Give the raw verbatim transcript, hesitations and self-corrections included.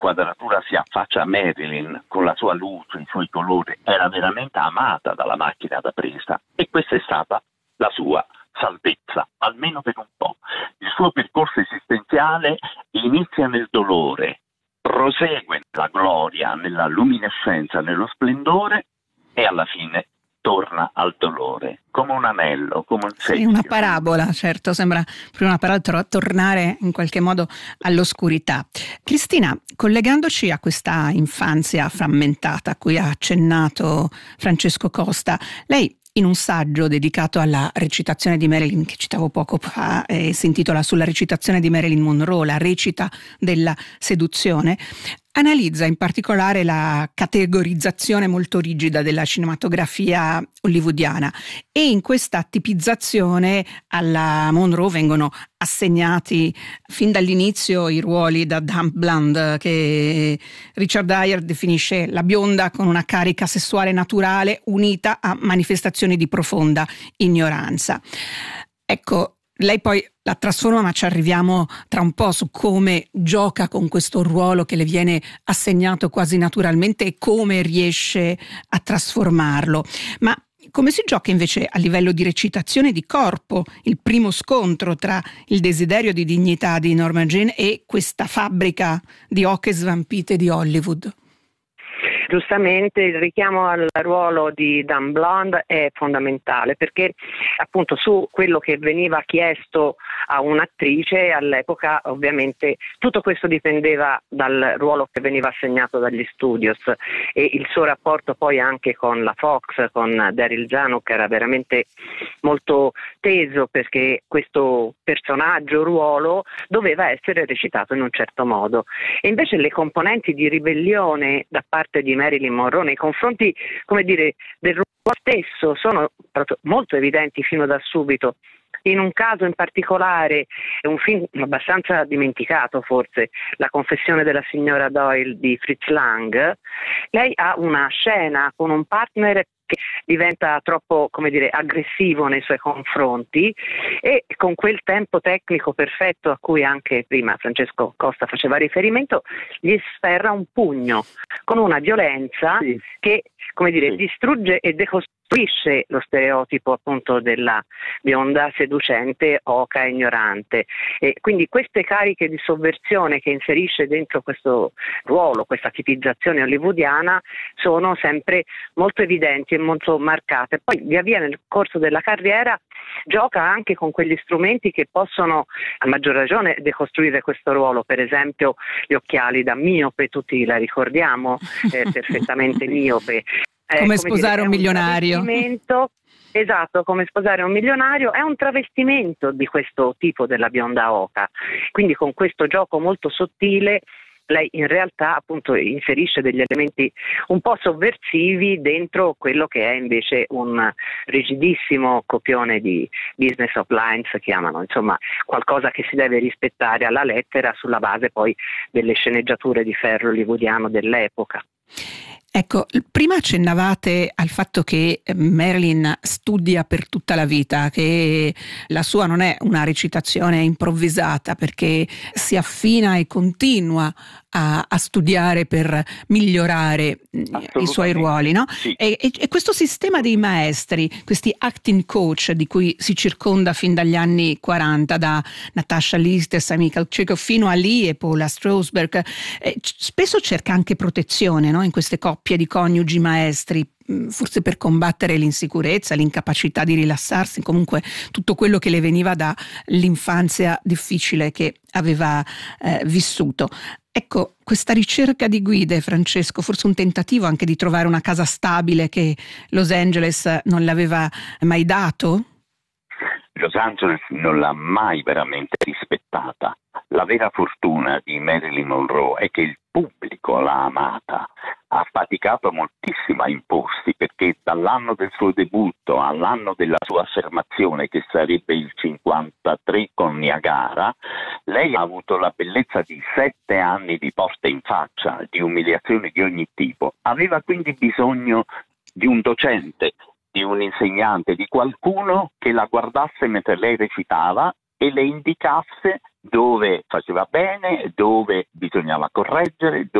quadratura si affaccia a Marilyn con la sua luce, i suoi colori, era veramente amata dalla macchina da presa, e questa è stata la sua salvezza, almeno per un po'. Il suo percorso esistenziale inizia nel dolore, prosegue nella gloria, nella luminescenza, nello splendore, e alla fine torna al dolore, come un anello, come un segno. Sì, una parabola, certo, sembra più una parabola, tornare in qualche modo all'oscurità. Cristina, collegandoci a questa infanzia frammentata a cui ha accennato Francesco Costa, lei in un saggio dedicato alla recitazione di Marilyn, che citavo poco fa, eh, si intitola Sulla recitazione di Marilyn Monroe, la recita della seduzione, analizza in particolare la categorizzazione molto rigida della cinematografia hollywoodiana, e in questa tipizzazione alla Monroe vengono assegnati fin dall'inizio i ruoli da Dump Blonde, che Richard Dyer definisce la bionda con una carica sessuale naturale unita a manifestazioni di profonda ignoranza. Ecco, lei poi la trasforma, ma ci arriviamo tra un po' su come gioca con questo ruolo che le viene assegnato quasi naturalmente e come riesce a trasformarlo. Ma come si gioca invece a livello di recitazione di corpo il primo scontro tra il desiderio di dignità di Norma Jean e questa fabbrica di oche svampite di Hollywood? Giustamente il richiamo al ruolo di Dump Blonde è fondamentale, perché appunto su quello che veniva chiesto a un'attrice all'epoca, ovviamente tutto questo dipendeva dal ruolo che veniva assegnato dagli studios, e il suo rapporto poi anche con la Fox, con Daryl Zanuck, era veramente molto teso, perché questo personaggio, ruolo, doveva essere recitato in un certo modo. E invece le componenti di ribellione da parte di Marilyn Monroe nei confronti, come dire, del ruolo stesso sono molto evidenti fino da subito. In un caso in particolare, è un film abbastanza dimenticato forse, La confessione della signora Doyle di Fritz Lang, lei ha una scena con un partner che diventa troppo, come dire, aggressivo nei suoi confronti, e con quel tempo tecnico perfetto a cui anche prima Francesco Costa faceva riferimento, gli sferra un pugno con una violenza sì. che, come dire, sì. distrugge e decostruisce lo stereotipo appunto della bionda seducente, oca, ignorante. E quindi queste cariche di sovversione che inserisce dentro questo ruolo, questa tipizzazione hollywoodiana, sono sempre molto evidenti e molto marcate. Poi via via nel corso della carriera gioca anche con quegli strumenti che possono a maggior ragione decostruire questo ruolo, per esempio gli occhiali da miope, tutti la ricordiamo, eh, perfettamente miope. Eh, come, come sposare dire, un milionario. Esatto, come sposare un milionario, è un travestimento di questo tipo della bionda oca. Quindi con questo gioco molto sottile lei in realtà appunto inserisce degli elementi un po' sovversivi dentro quello che è invece un rigidissimo copione di business of lines, chiamano, insomma qualcosa che si deve rispettare alla lettera sulla base poi delle sceneggiature di ferro hollywoodiano dell'epoca. Ecco, prima accennavate al fatto che Marilyn studia per tutta la vita, che la sua non è una recitazione improvvisata, perché si affina e continua a, a studiare per migliorare i suoi ruoli, no? Sì. E, e, e questo sistema dei maestri, questi acting coach di cui si circonda fin dagli anni quaranta, da Natasha Listes a Michael Chekhov fino a Lee e Paula Strasberg, eh, spesso cerca anche protezione, no? In queste coppie di coniugi maestri, forse per combattere l'insicurezza, l'incapacità di rilassarsi, comunque tutto quello che le veniva dall'infanzia difficile che aveva eh, vissuto. Ecco, questa ricerca di guide, Francesco, forse un tentativo anche di trovare una casa stabile che Los Angeles non l'aveva mai dato? Los Angeles non l'ha mai veramente rispettata. La vera fortuna di Marilyn Monroe è che il pubblico l'ha amata, ha faticato moltissimo a imporsi, perché dall'anno del suo debutto all'anno della sua affermazione, che sarebbe il cinquantatré con Niagara, lei ha avuto la bellezza di sette anni di porte in faccia, di umiliazioni di ogni tipo. Aveva quindi bisogno di un docente, di un insegnante, di qualcuno che la guardasse mentre lei recitava e le indicasse dove faceva bene, dove bisognava correggere,